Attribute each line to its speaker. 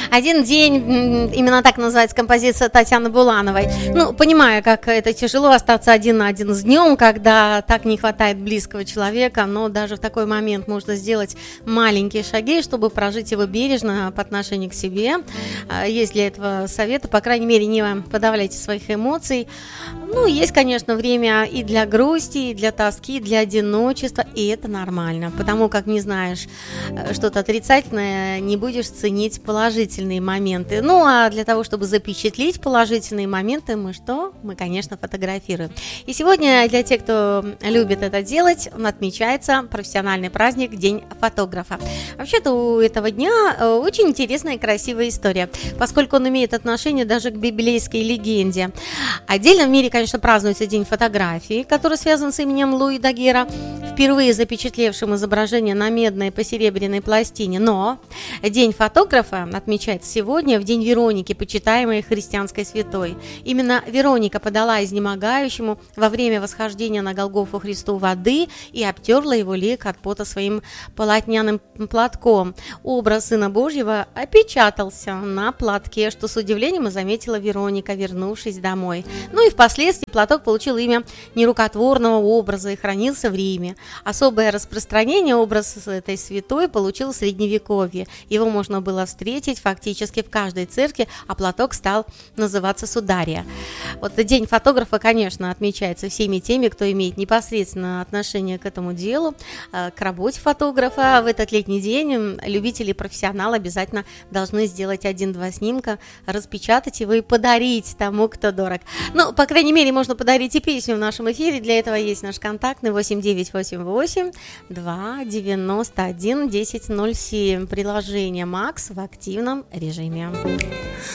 Speaker 1: Один день, именно так называется композиция Татьяны Булановой. Ну, понимаю, как это тяжело остаться один на один с днем, когда так не хватает близкого человека, но даже в такой момент можно сделать маленькие шаги, чтобы прожить его бережно по отношению к себе. Есть для этого советы, по крайней мере, не подавляйте своих эмоций. Ну, есть, конечно, время и для грусти, и для тоски, и для одиночества, и это нормально, потому как не знаешь что-то отрицательное, не будешь ценить положительные моменты. Ну, а для того, чтобы запечатлеть положительные моменты, мы, конечно, фотографируем. И сегодня для тех, кто любит это делать, отмечается профессиональный праздник День фотографа. Вообще-то у этого дня очень интересная и красивая история, поскольку он имеет отношение даже к библейской легенде. Отдельно в мире, конечно, празднуется День фотографии, который связан с именем Луи Дагера, впервые запечатлевшим изображение на медной и посеребряной пластине. Но День фотографа отмечается сегодня, в день Вероники, почитаемой христианской святой. Именно Вероника подала изнемогающему во время восхождения на Голгофу Христу воды и обтерла его лик от пота своим полотняным платком. Образ Сына Божьего опечатался на платке, что с удивлением и заметила Вероника, вернувшись домой. Ну и впоследствии платок получил имя нерукотворного образа и хранился в Риме. Особое распространение образа этой святой получил в Средневековье. Его можно было встретить фактически в каждой церкви, а платок стал называться судария. Вот День фотографа, конечно, отмечается всеми теми, кто имеет непосредственно отношение к этому делу, к работе фотографа. В этот летний день любители и профессионалы обязательно должны сделать 1-2 снимка, распечатать его и подарить тому, кто дорог. Ну, по крайней мере, можно подарить и песню в нашем эфире. Для этого есть наш контактный 8988 291 1007. Приложение Макс в активном режиме.